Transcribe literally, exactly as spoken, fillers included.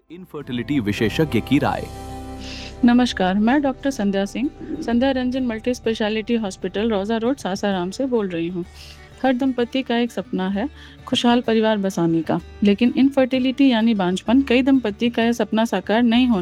Infertility विशेषज्ञ की राय। नमस्कार, मैं डॉक्टर संध्या सिंह, संध्या रंजन मल्टी स्पेशलिटी हॉस्पिटल, रोजा रोड, सासाराम से बोल रही हूँ। हर दंपति का एक सपना है खुशहाल परिवार बसाने का, लेकिन इनफर्टिलिटी यानी बांझपन कई दंपति का यह सपना साकार नहीं होने